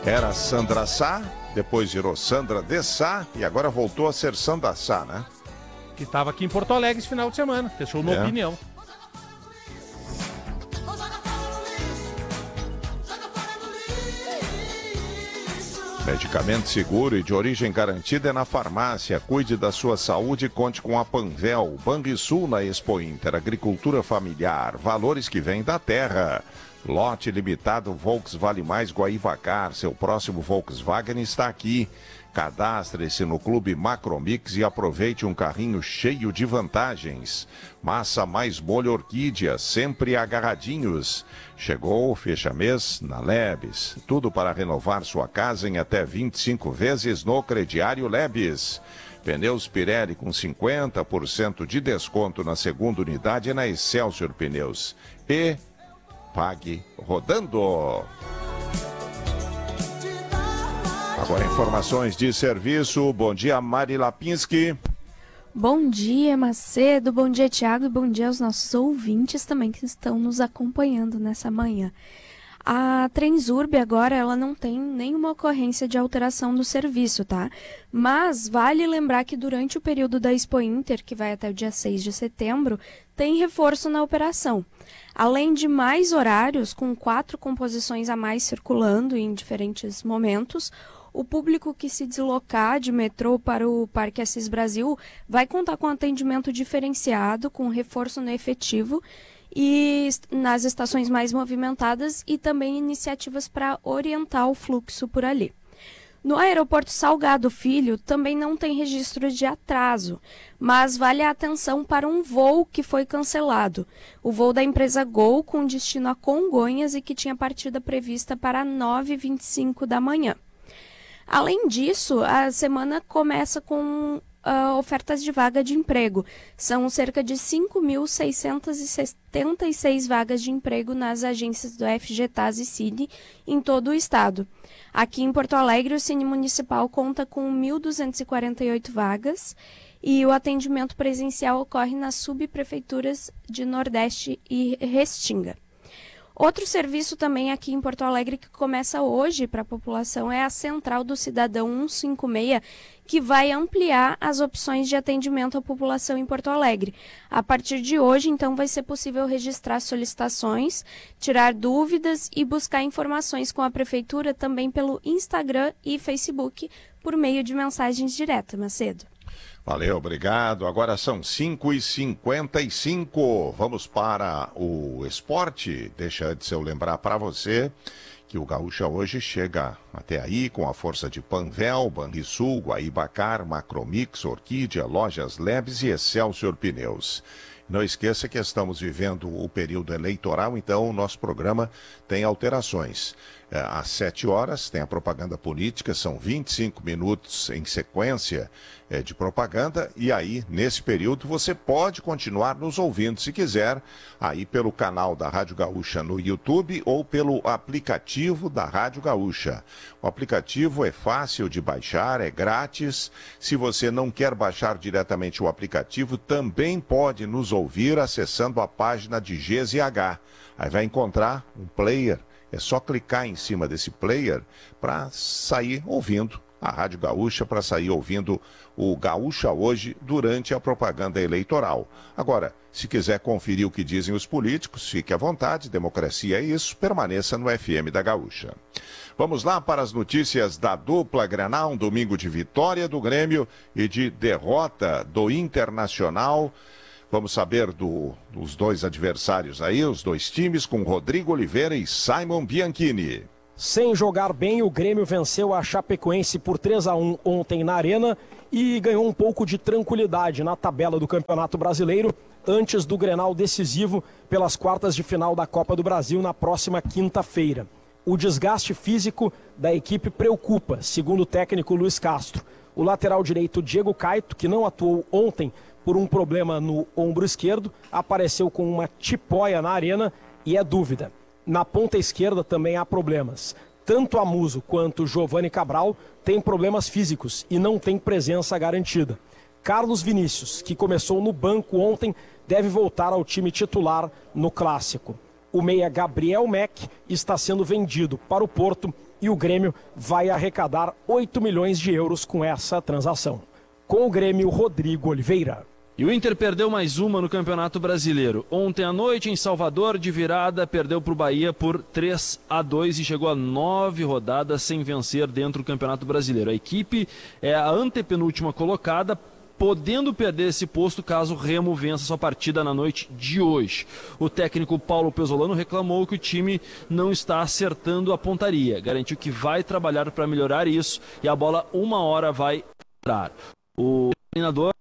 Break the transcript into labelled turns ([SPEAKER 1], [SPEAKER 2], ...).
[SPEAKER 1] Era Sandra Sá, depois virou Sandra de Sá e agora voltou a ser Sandra Sá, né?
[SPEAKER 2] Que estava aqui em Porto Alegre esse final de semana, fechou no Opinião.
[SPEAKER 1] Medicamento seguro e de origem garantida é na farmácia. Cuide da sua saúde e conte com a Panvel. Banrisul na Expo Inter. Agricultura familiar. Valores que vêm da terra. Lote limitado Volks Vale Mais Guaivacar. Seu próximo Volkswagen está aqui. Cadastre-se no Clube Macromix e aproveite um carrinho cheio de vantagens. Massa mais molho orquídea, sempre agarradinhos. Chegou o fecha-mês na Lebes. Tudo para renovar sua casa em até 25 vezes no crediário Lebes. Pneus Pirelli com 50% de desconto na segunda unidade na Excelsior Pneus. E pague rodando. Agora informações de serviço. Bom dia, Mari Lapinski.
[SPEAKER 3] Bom dia, Macedo. Bom dia, Thiago. E bom dia aos nossos ouvintes também que estão nos acompanhando nessa manhã. A Transurb agora ela não tem nenhuma ocorrência de alteração no serviço, tá? Mas vale lembrar que durante o período da Expo Inter, que vai até o dia 6 de setembro, tem reforço na operação. Além de mais horários, com 4 composições a mais circulando em diferentes momentos, o público que se deslocar de metrô para o Parque Assis Brasil vai contar com atendimento diferenciado, com reforço no efetivo e nas estações mais movimentadas e também iniciativas para orientar o fluxo por ali. No aeroporto Salgado Filho também não tem registro de atraso, mas vale a atenção para um voo que foi cancelado. O voo da empresa Gol com destino a Congonhas e que tinha partida prevista para 9h25 da manhã. Além disso, a semana começa com ofertas de vaga de emprego. São cerca de 5.676 vagas de emprego nas agências do FGTAS e Cine em todo o estado. Aqui em Porto Alegre, o Cine Municipal conta com 1.248 vagas e o atendimento presencial ocorre nas subprefeituras de Nordeste e Restinga. Outro serviço também aqui em Porto Alegre que começa hoje para a população é a Central do Cidadão 156, que vai ampliar as opções de atendimento à população em Porto Alegre. A partir de hoje, então, vai ser possível registrar solicitações, tirar dúvidas e buscar informações com a Prefeitura também pelo Instagram e Facebook por meio de mensagens diretas, Macedo.
[SPEAKER 1] Valeu, obrigado. Agora são 5h55. Vamos para o esporte. Deixa antes eu lembrar para você que o Gaúcha hoje chega até aí com a força de Panvel, Banrisul, Guaivacar, Macromix, Orquídea, Lojas Lebes e Excelsior Pneus. Não esqueça que estamos vivendo o período eleitoral, então o nosso programa tem alterações. Às 7 horas tem a propaganda política, são 25 minutos em sequência de propaganda, e aí, nesse período, você pode continuar nos ouvindo, se quiser, aí pelo canal da Rádio Gaúcha no YouTube ou pelo aplicativo da Rádio Gaúcha. O aplicativo é fácil de baixar, é grátis. Se você não quer baixar diretamente o aplicativo, também pode nos ouvir acessando a página de GZH. Aí vai encontrar um player. É só clicar em cima desse player para sair ouvindo a Rádio Gaúcha, para sair ouvindo o Gaúcha Hoje durante a propaganda eleitoral. Agora, se quiser conferir o que dizem os políticos, fique à vontade, democracia é isso, permaneça no FM da Gaúcha. Vamos lá para as notícias da dupla Grenal, um domingo de vitória do Grêmio e de derrota do Internacional. Vamos saber dos dois adversários aí, os dois times, com Rodrigo Oliveira e Simon Bianchini.
[SPEAKER 4] Sem jogar bem, o Grêmio venceu a Chapecoense por 3-1 ontem na Arena e ganhou um pouco de tranquilidade na tabela do Campeonato Brasileiro antes do Grenal decisivo pelas quartas de final da Copa do Brasil na próxima quinta-feira. O desgaste físico da equipe preocupa, segundo o técnico Luiz Castro. O lateral direito Diego Caito, que não atuou ontem por um problema no ombro esquerdo, apareceu com uma tipóia na Arena e é dúvida. Na ponta esquerda também há problemas. Tanto Amuso quanto Giovani Cabral têm problemas físicos e não têm presença garantida. Carlos Vinícius, que começou no banco ontem, deve voltar ao time titular no Clássico. O meia Gabriel Mack está sendo vendido para o Porto e o Grêmio vai arrecadar 8 milhões de euros com essa transação. Com o Grêmio, Rodrigo Oliveira.
[SPEAKER 5] E o Inter perdeu mais uma no Campeonato Brasileiro. Ontem à noite, em Salvador, de virada, perdeu para o Bahia por 3-2 e chegou a 9 rodadas sem vencer dentro do Campeonato Brasileiro. A equipe é a antepenúltima colocada, podendo perder esse posto caso o Remo vença sua partida na noite de hoje. O técnico Paulo Pesolano reclamou que o time não está acertando a pontaria. Garantiu que vai trabalhar para melhorar isso e a bola uma hora vai entrar. O treinador